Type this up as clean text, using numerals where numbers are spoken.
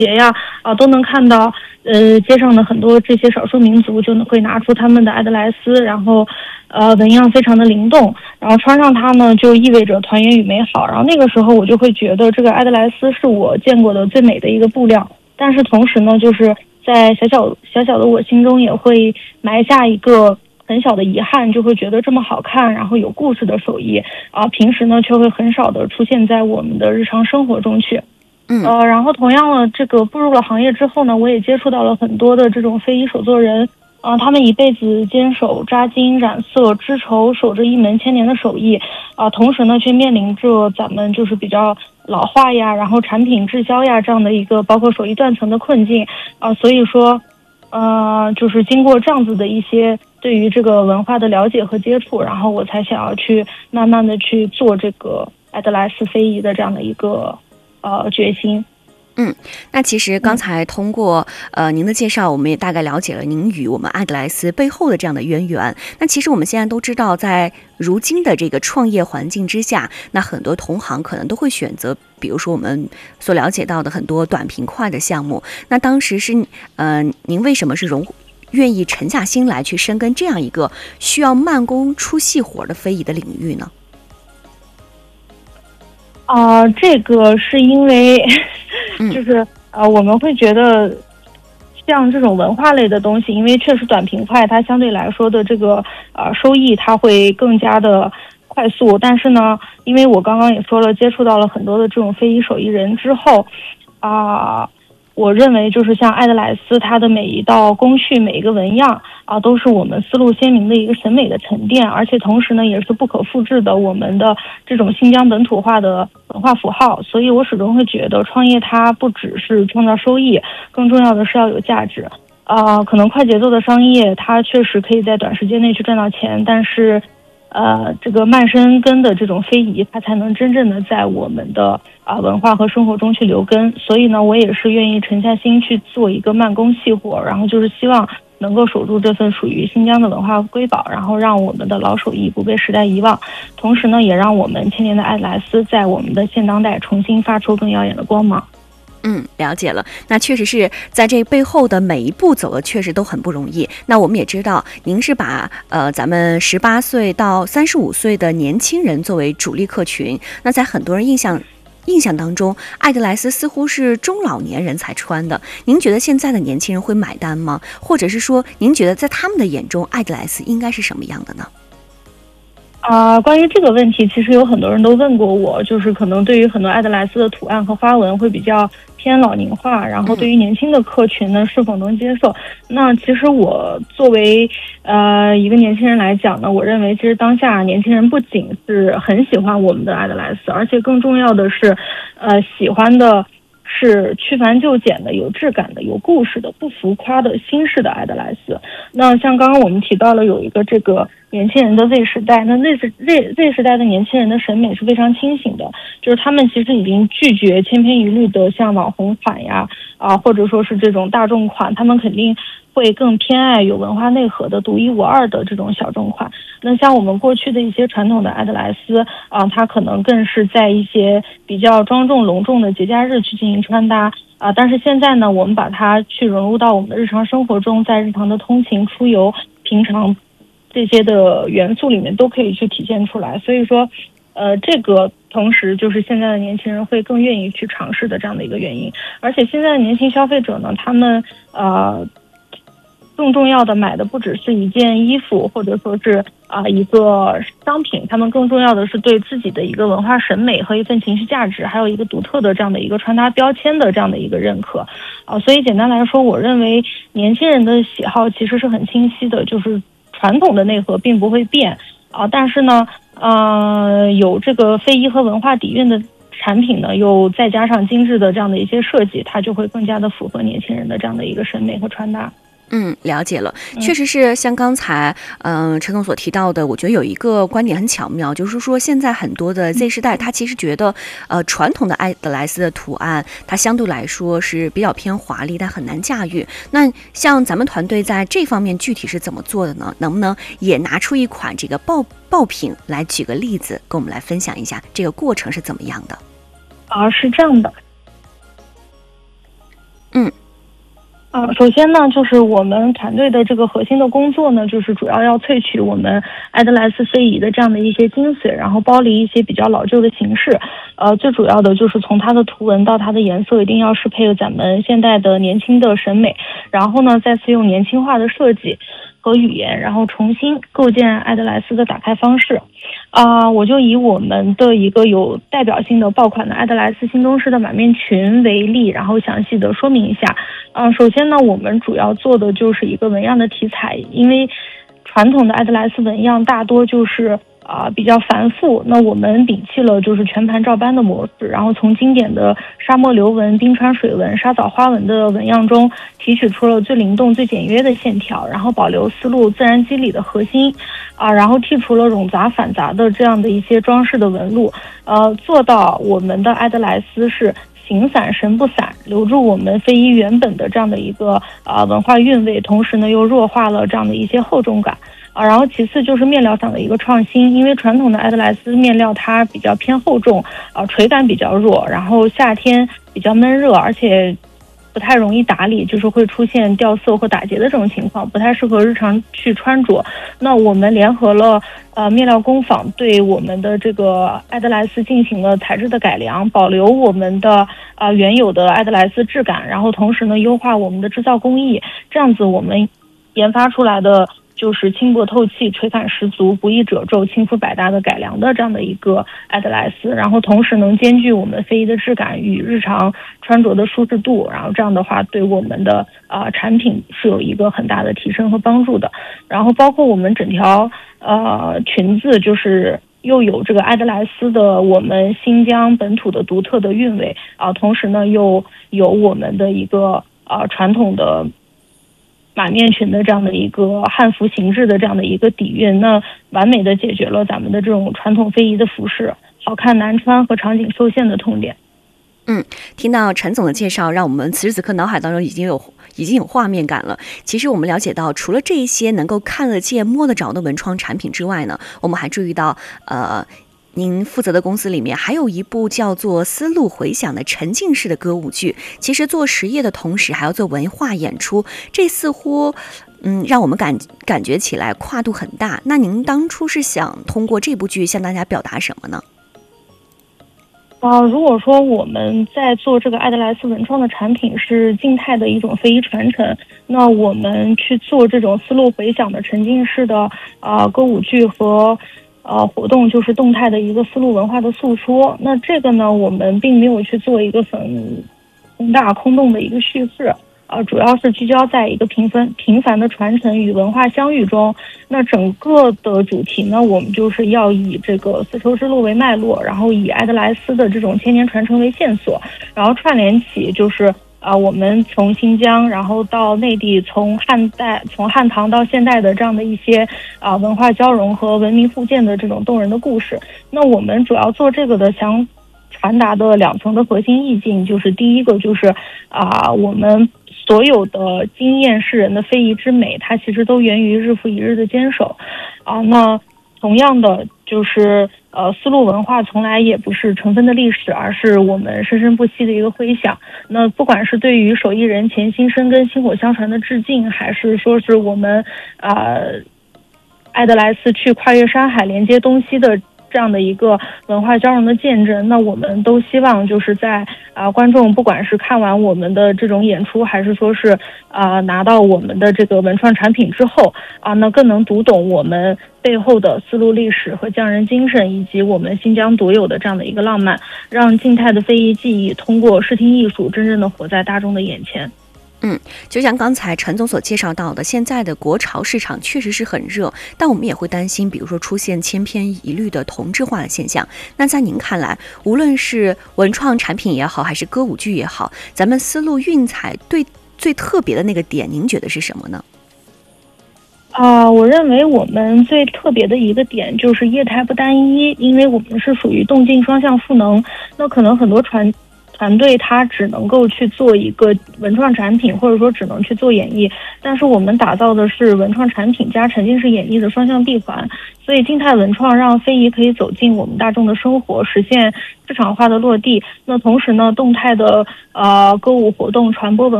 节呀，都能看到，街上的很多这些少数民族就会拿出他们的爱德莱斯，然后，纹样非常的灵动，然后穿上它呢，就意味着团圆与美好。然后那个时候我就会觉得这个爱德莱斯是我见过的最美的一个布料，但是同时呢，就是在小小的我心中也会埋下一个很小的遗憾，就会觉得这么好看，然后有故事的手艺平时呢却会很少的出现在我们的日常生活中去。然后同样的，这个步入了行业之后呢，我也接触到了很多的这种非遗手作人，他们一辈子坚守扎金、染色、织绸，守着一门千年的手艺，同时呢，却面临着咱们就是比较老化呀，然后产品滞销呀这样的一个包括手艺断层的困境所以说，就是经过这样子的一些对于这个文化的了解和接触，然后我才想要去慢慢的去做这个爱德莱斯非遗的这样的一个决心。 那其实刚才通过您的介绍，我们也大概了解了您与我们爱德莱斯背后的这样的渊源。那其实我们现在都知道，在如今的这个创业环境之下，那很多同行可能都会选择，比如说我们所了解到的很多短平快的项目。那当时是您为什么是愿意沉下心来去深耕这样一个需要慢工出细活的非遗的领域呢？ 这个是因为就是我们会觉得像这种文化类的东西，因为确实短平快，它相对来说的这个收益它会更加的快速。但是呢，因为我刚刚也说了，接触到了很多的这种非遗手艺人之后我认为就是像爱德莱斯，它的每一道工序、每一个纹样都是我们思路鲜明的一个审美的沉淀，而且同时呢，也是不可复制的我们的这种新疆本土化的文化符号。所以我始终会觉得，创业它不只是创造收益，更重要的是要有价值。可能快节奏的商业，它确实可以在短时间内去赚到钱，但是这个慢生根的这种非遗，它才能真正的在我们的文化和生活中去留根。所以呢，我也是愿意沉下心去做一个慢工细活，然后就是希望能够守住这份属于新疆的文化瑰宝，然后让我们的老手艺不被时代遗忘，同时呢，也让我们千年的爱德莱斯在我们的现当代重新发出更耀眼的光芒。 了解了。那确实是在这背后的每一步走的确实都很不容易。那我们也知道，您是把咱们18岁到35岁的年轻人作为主力客群。那在很多人印象当中，爱德莱斯似乎是中老年人才穿的。您觉得现在的年轻人会买单吗？或者是说，您觉得在他们的眼中，爱德莱斯应该是什么样的呢？ 关于这个问题，其实有很多人都问过我，就是可能对于很多爱德莱斯的图案和花纹会比较偏老龄化，然后对于年轻的客群呢，是否能接受？那其实我作为一个年轻人来讲呢，我认为其实当下年轻人不仅是很喜欢我们的爱德莱斯，而且更重要的是，喜欢的是去繁就简的、有质感的、有故事的、不浮夸的新式的爱德莱斯。那像刚刚我们提到了有一个这个年轻人的 Z 时代，那 Z 时代的年轻人的审美是非常清醒的，就是他们其实已经拒绝千篇一律的像网红款呀或者说是这种大众款，他们肯定会更偏爱有文化内核的独一无二的这种小众款。那像我们过去的一些传统的爱德莱斯它可能更是在一些比较庄重隆重的节假日去进行穿搭但是现在呢，我们把它去融入到我们的日常生活中，在日常的通勤、出游、平常这些的元素里面都可以去体现出来。所以说这个同时就是现在的年轻人会更愿意去尝试的这样的一个原因。而且现在的年轻消费者呢，他们更重要的买的不只是一件衣服，或者说是一个商品，他们更重要的是对自己的一个文化审美和一份情绪价值，还有一个独特的这样的一个穿搭标签的这样的一个认可所以简单来说，我认为年轻人的喜好其实是很清晰的，就是传统的内核并不会变但是呢有这个非遗和文化底蕴的产品呢，又再加上精致的这样的一些设计，它就会更加的符合年轻人的这样的一个审美和穿搭。 了解了，确实是像刚才陈总所提到的，我觉得有一个观点很巧妙，就是说现在很多的 Z 世代，他其实觉得传统的爱德莱斯的图案，它相对来说是比较偏华丽，但很难驾驭。那像咱们团队在这方面具体是怎么做的呢？能不能也拿出一款这个爆品来举个例子，跟我们来分享一下这个过程是怎么样的？ 是这样的。 首先呢，就是我们团队的这个核心的工作呢，就是主要要萃取我们爱德莱斯非遗的这样的一些精髓，然后剥离一些比较老旧的形式。最主要的就是从它的图文到它的颜色，一定要适配咱们现代的年轻的审美，然后呢，再次用年轻化的设计和语言，然后重新构建爱德莱斯的打开方式。我就以我们的一个有代表性的爆款的爱德莱斯新中式的满面裙为例，然后详细的说明一下。首先呢，我们主要做的就是一个纹样的题材，因为传统的爱德莱斯纹样大多就是比较繁复，那我们摒弃了就是全盘照搬的模式，然后从经典的沙漠流纹、冰川水纹、沙枣花纹的纹样中提取出了最灵动、最简约的线条，然后保留丝路自然肌理的核心，然后剔除了冗杂繁杂的这样的一些装饰的纹路，做到我们的爱德莱斯是形散神不散，留住我们非遗原本的这样的一个文化韵味，同时呢又弱化了这样的一些厚重感。然后其次就是面料上的一个创新，因为传统的爱德莱斯面料它比较偏厚重，垂感比较弱，然后夏天比较闷热，而且不太容易打理，就是会出现掉色或打结的这种情况，不太适合日常去穿着。那我们联合了面料工坊对我们的这个爱德莱斯进行了材质的改良，保留我们的原有的爱德莱斯质感，然后同时呢优化我们的制造工艺，这样子我们研发出来的就是轻薄透气、垂感十足、不易褶皱、亲肤百搭的改良的这样的一个爱德莱斯，然后同时能兼具我们非遗的质感与日常穿着的舒适度，然后这样的话对我们的产品是有一个很大的提升和帮助的。然后包括我们整条裙子就是又有这个爱德莱斯的我们新疆本土的独特的韵味同时呢又有我们的一个传统的满面裙的这样的一个汉服形制的这样的一个底蕴，那完美的解决了咱们的这种传统非遗的服饰好看难穿和场景受限的痛点。 听到陈总的介绍，让我们此时此刻脑海当中已经有画面感了。其实我们了解到，除了这一些能够看得见摸得着的文创产品之外呢，我们还注意到您负责的公司里面还有一部叫做《丝路回响》的沉浸式的歌舞剧，其实做实业的同时还要做文化演出，这似乎让我们感觉起来跨度很大。那您当初是想通过这部剧向大家表达什么呢？ 如果说我们在做这个爱德莱斯文创的产品是静态的一种非遗传承，那我们去做这种丝路回响的沉浸式的歌舞剧和活动，就是动态的一个丝路文化的诉说。那这个呢，我们并没有去做一个很宏大空洞的一个叙事，主要是聚焦在一个平凡的传承与文化相遇中。那整个的主题呢，我们就是要以这个丝绸之路为脉络，然后以爱德莱斯的这种千年传承为线索，然后串联起就是我们从新疆然后到内地，从汉唐到现代的这样的一些文化交融和文明互鉴的这种动人的故事。那我们主要做这个的想传达的2层的核心意境，就是第一个就是我们所有的惊艳世人的非遗之美，它其实都源于日复一日的坚守那同样的就是丝路文化从来也不是尘封的历史，而是我们生生不息的一个回响。那不管是对于手艺人潜心深耕薪火相传的致敬，还是说是我们爱德莱斯去跨越山海连接东西的这样的一个文化交融的见证，那我们都希望就是在观众不管是看完我们的这种演出，还是说是拿到我们的这个文创产品之后那更能读懂我们背后的丝路历史和匠人精神，以及我们新疆独有的这样的一个浪漫，让静态的非遗技艺通过视听艺术真正的活在大众的眼前。 就像刚才陈总所介绍到的，现在的国潮市场确实是很热，但我们也会担心，比如说出现千篇一律的同质化的现象。那在您看来，无论是文创产品也好，还是歌舞剧也好，咱们丝路运彩最特别的那个点，您觉得是什么呢？ 我认为我们最特别的一个点就是业态不单一，因为我们是属于动静双向赋能，那可能很多团队它只能够去做一个文创产品，或者说只能去做演绎，但是我们打造的是文创产品加沉浸式演绎的双向闭环，所以静态文创让非遗可以走进我们大众的生活，实现市场化的落地。那同时呢，动态的歌舞活动传播文